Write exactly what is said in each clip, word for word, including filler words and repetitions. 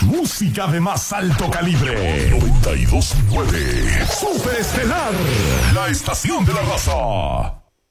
Música de más alto calibre. noventa y dos punto nueve. Super Estelar. La estación de la raza.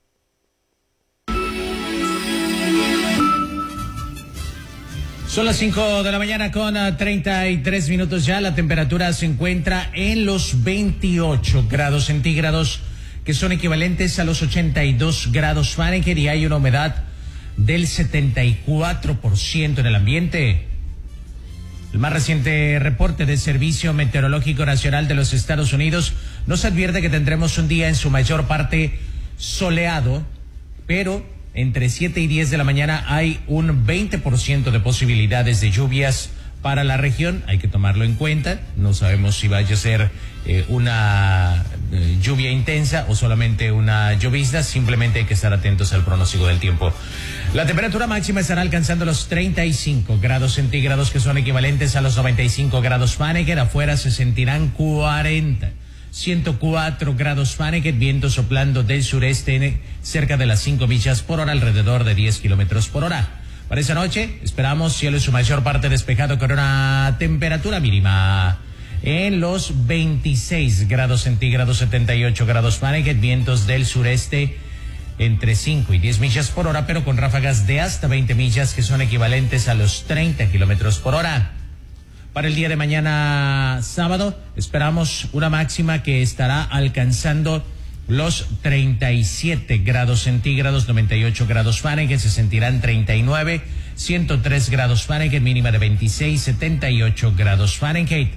Son las cinco de la mañana con treinta y tres minutos ya. La temperatura se encuentra en los veintiocho grados centígrados, que son equivalentes a los ochenta y dos grados Fahrenheit, y hay una humedad del setenta y cuatro por ciento en el ambiente. El más reciente reporte del Servicio Meteorológico Nacional de los Estados Unidos nos advierte que tendremos un día en su mayor parte soleado, pero entre siete y diez de la mañana hay un veinte por ciento de posibilidades de lluvias para la región. Hay que tomarlo en cuenta. No sabemos si vaya a ser eh, una eh, lluvia intensa o solamente una llovizna. Simplemente hay que estar atentos al pronóstico del tiempo. La temperatura máxima estará alcanzando los treinta y cinco grados centígrados, que son equivalentes a los noventa y cinco grados Fahrenheit. Afuera se sentirán cuarenta. ciento cuatro grados Fahrenheit, viento soplando del sureste cerca de las cinco millas por hora, alrededor de diez kilómetros por hora. Para esa noche esperamos cielo en su mayor parte despejado con una temperatura mínima en los veintiséis grados centígrados, setenta y ocho grados Fahrenheit, vientos del sureste entre cinco y diez millas por hora, pero con ráfagas de hasta veinte millas, que son equivalentes a los treinta kilómetros por hora. Para el día de mañana sábado esperamos una máxima que estará alcanzando los treinta y siete grados centígrados, noventa y ocho grados Fahrenheit, se sentirán treinta y nueve, ciento tres grados Fahrenheit, mínima de veintiséis, setenta y ocho grados Fahrenheit.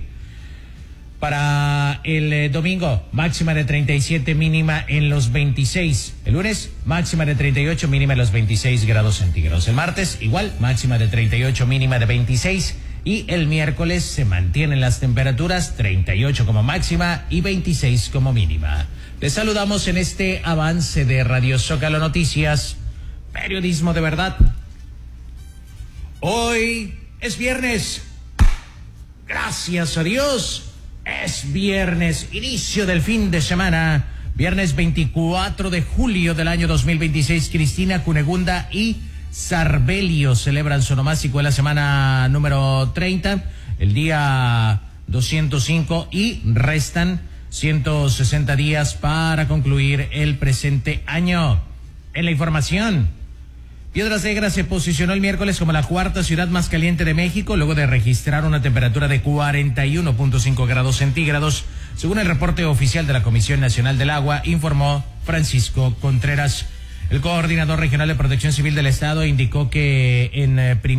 Para el eh, domingo, máxima de treinta y siete, mínima en los veintiséis. El lunes, máxima de treinta y ocho, mínima en los veintiséis grados centígrados. El martes, igual, máxima de treinta y ocho, mínima de veintiséis. Y el miércoles se mantienen las temperaturas, treinta y ocho como máxima y veintiséis como mínima. Les saludamos en este avance de Radio Zócalo Noticias, periodismo de verdad. Hoy es viernes. Gracias a Dios. Es viernes, inicio del fin de semana. Viernes veinticuatro de julio del año dos mil veintiséis. Cristina Cunegunda y Sarbelio celebran su onomástico en la semana número treinta, el día doscientos cinco, y restan ciento sesenta días para concluir el presente año. En la información, Piedras Negras se posicionó el miércoles como la cuarta ciudad más caliente de México, luego de registrar una temperatura de cuarenta y uno punto cinco grados centígrados, según el reporte oficial de la Comisión Nacional del Agua, informó Francisco Contreras. El coordinador regional de Protección Civil del Estado indicó que en eh,